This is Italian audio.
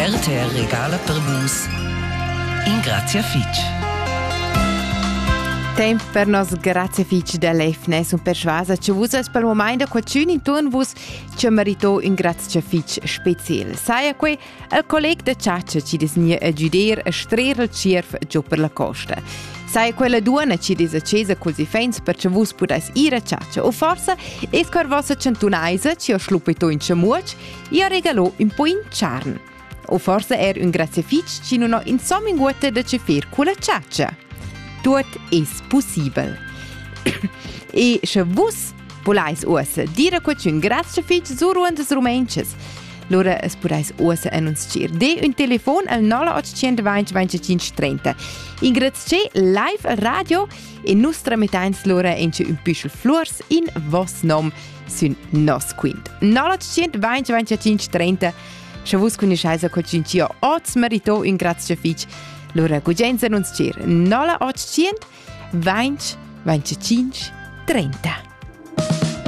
RTR regala per vus in Grazia Fitch. Tempo per nos Grazia Fitch dell'EFNES un persuasa che vus es per momento qualcun intorno vus che merito in Grazia Fitch special. Sai que il collega de Ciaccia ci disegna a giudier a strera il cirf giù per la costa. Sai quella duana ci disaccesa così fens perché vus pudais ir a Ciaccia o forse es quar vossa centunaisa ci ho slupito in Ciamuc e regalò un po' in charn. O forse un Grazia Fitch ci non ho insomma in guata da cefer con la Ciaccia. Tot es possibel. E se vus volais ussa dire qualcun Grazia Fitch so ruandas rumenches, lora es podais ussa annunciar de un telefon al 0820 25 30. In Grazia live al radio e nostra metains lora ence un pischel flors in vos nom sun nos quint. 0820 25 30. Se vus conosceis a qualcun cio oz merito in Grazia Fitch, lora gugenza annunciar 0820 20 25 30.